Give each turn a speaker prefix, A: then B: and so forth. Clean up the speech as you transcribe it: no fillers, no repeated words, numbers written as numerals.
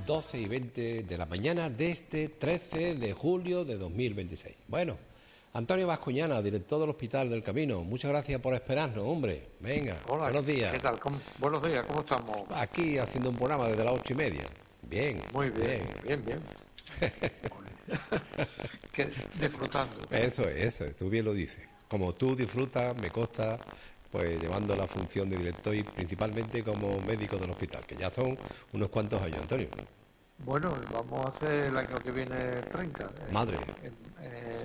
A: 12:20 de la mañana de este 13 de julio de 2026. Bueno, Antonio Bascuñana, director del Hospital del Camino, muchas gracias por esperarnos, hombre. Venga,
B: Hola,
A: buenos días.
B: ¿qué tal? Buenos días, ¿cómo estamos?
A: Aquí haciendo un programa desde las 8:30. Bien,
B: Muy bien, bien. Disfrutando.
A: Eso es, tú bien lo dices. Como tú disfrutas, me consta, pues llevando la función de director y principalmente como médico del hospital, que ya son unos cuantos años, Antonio.
B: Bueno, vamos a hacer el año que viene 30.
A: Madre.